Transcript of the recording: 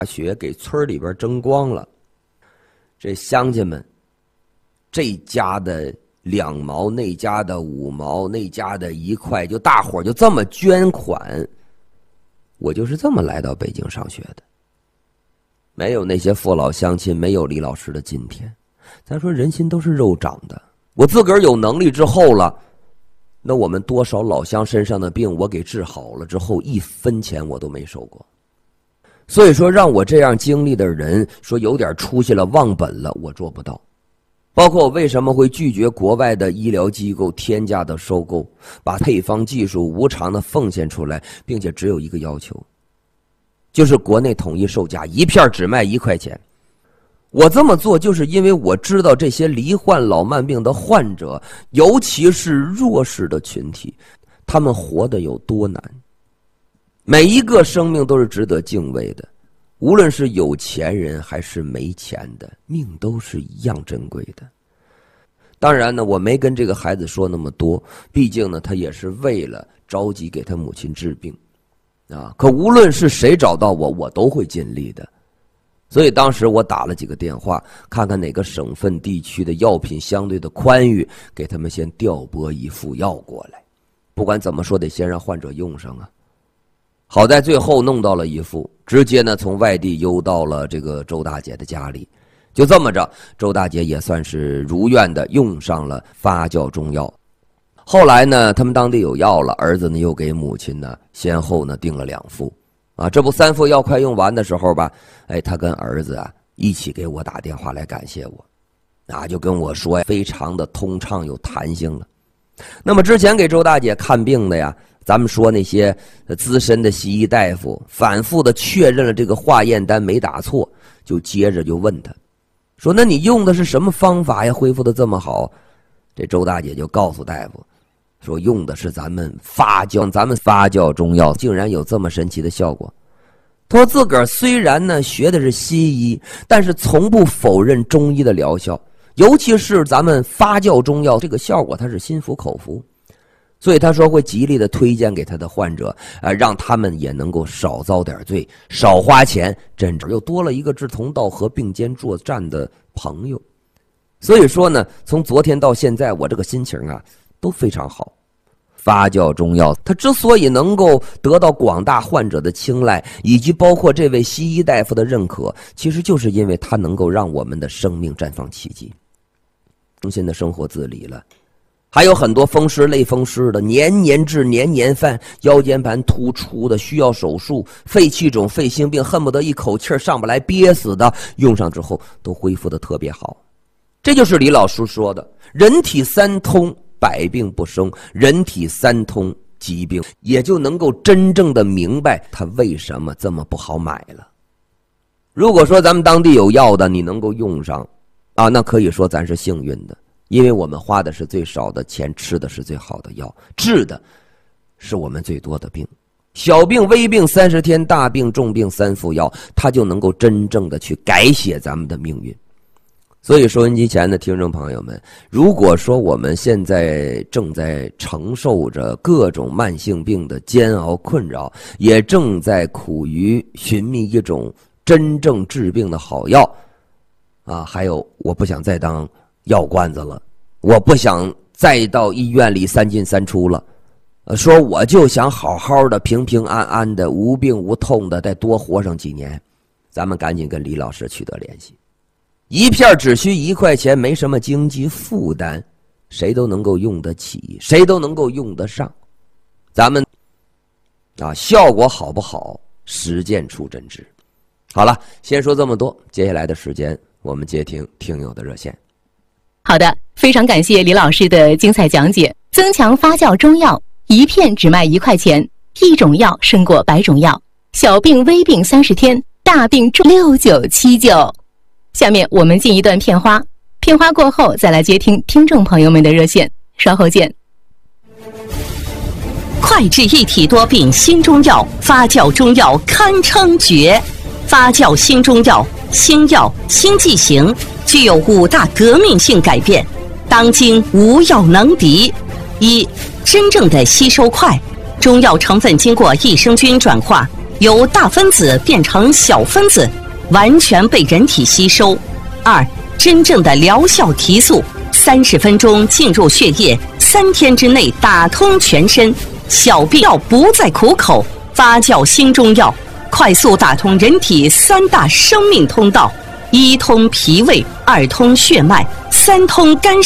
血给村里边蒸光了。这乡亲们，这家的2毛，那家的5毛，那家的1块，就大伙就这么捐款。我就是这么来到北京上学的。没有那些父老乡亲，没有李老师的今天。咱说人心都是肉长的，我自个儿有能力之后了，那我们多少老乡身上的病我给治好了之后，1分钱我都没收过。所以说让我这样经历的人说有点出息了忘本了，我做不到。包括我为什么会拒绝国外的医疗机构天价的收购，把配方技术无偿的奉献出来，并且只有一个要求，就是国内统一售价，1片只卖1块钱。我这么做就是因为我知道这些罹患老慢病的患者，尤其是弱势的群体，他们活得有多难。每一个生命都是值得敬畏的，无论是有钱人还是没钱的，命都是一样珍贵的。当然呢，我没跟这个孩子说那么多，毕竟呢，他也是为了着急给他母亲治病啊。可无论是谁找到我，我都会尽力的。所以当时我打了几个电话，看看哪个省份地区的药品相对的宽裕，给他们先调拨一副药过来。不管怎么说，得先让患者用上啊。好在最后弄到了一副，直接呢从外地邮到了这个周大姐的家里。就这么着，周大姐也算是如愿的用上了发酵中药。后来呢，他们当地有药了，儿子呢又给母亲呢先后呢订了2副。啊，这不3副药快用完的时候吧，他跟儿子啊一起给我打电话来感谢我，啊，就跟我说非常的通畅有弹性了。那么之前给周大姐看病的呀，咱们说那些资深的西医大夫反复的确认了这个化验单没打错，就接着就问他，说那你用的是什么方法呀，恢复的这么好？这周大姐就告诉大夫，说用的是咱们发酵中药，竟然有这么神奇的效果。他说自个儿虽然呢学的是西医，但是从不否认中医的疗效，尤其是咱们发酵中药这个效果他是心服口服，所以他说会极力的推荐给他的患者，让他们也能够少遭点罪，少花钱，甚至又多了一个志同道合并肩作战的朋友。所以说呢，从昨天到现在，我这个心情啊都非常好。发酵中药它之所以能够得到广大患者的青睐，以及包括这位西医大夫的认可，其实就是因为它能够让我们的生命绽放奇迹。重新的生活自理了，还有很多风湿类风湿的，年年治年年犯，腰间盘突出的需要手术，肺气肿肺心病恨不得一口气上不来憋死的，用上之后都恢复的特别好。这就是李老师说的人体3通百病不生，人体3通疾病，也就能够真正的明白它为什么这么不好买了。如果说咱们当地有药的你能够用上啊，那可以说咱是幸运的，因为我们花的是最少的钱，吃的是最好的药，治的是我们最多的病。小病微病30天，大病重病3副药，它就能够真正的去改写咱们的命运。所以收音机前的听众朋友们，如果说我们现在正在承受着各种慢性病的煎熬困扰，也正在苦于寻觅一种真正治病的好药啊，还有我不想再当药罐子了，我不想再到医院里3进3出了，说我就想好好的平平安安的无病无痛的再多活上几年，咱们赶紧跟李老师取得联系。1片只需1块钱，没什么经济负担，谁都能够用得起，谁都能够用得上。咱们啊，效果好不好，实践出真知。好了，先说这么多，接下来的时间我们接听听友的热线。 好的，非常感谢李老师的精彩讲解。增强发酵中药1片只卖1块钱，一种药胜过100种药，小病微病30天，大病重6979。下面我们进一段片花，片花过后再来接听听众朋友们的热线，稍后见。 快治一体多病新中药，发酵中药堪称绝。发酵新中药，新药新剂型，具有5大革命性改变，当今无药能敌。1. 真正的吸收快，中药成分经过益生菌转化， 由大分子变成小分子，完全被人体吸收。2、真正的疗效提速，30分钟进入血液，3天之内打通全身，小病药不再苦口。发酵新中药快速打通人体3大生命通道：1通脾胃，2通血脉，3通肝